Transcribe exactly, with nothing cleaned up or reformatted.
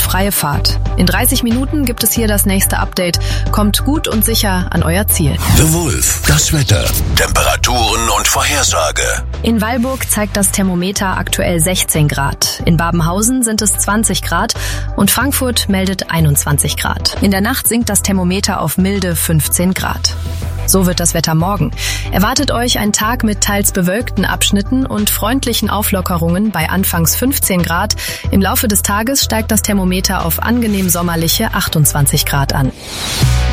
freie Fahrt. In dreißig Minuten gibt es hier das nächste Update. Kommt gut und sicher an euer Ziel. The Wolf, das Wetter, Temperaturen und Vorhersage. In Weilburg zeigt das Thermometer aktuell sechzehn Grad. In Babenhausen sind es zwanzig Grad und Frankfurt meldet einundzwanzig Grad. In der Nacht sinkt das Thermometer auf milde fünfzehn Grad. So wird das Wetter morgen. Erwartet euch ein Tag mit teils bewölkten Abschnitten und freundlichen Auflockerungen bei anfangs fünfzehn Grad. Im Laufe des Tages steigt das Thermometer auf angenehm sommerliche achtundzwanzig Grad an.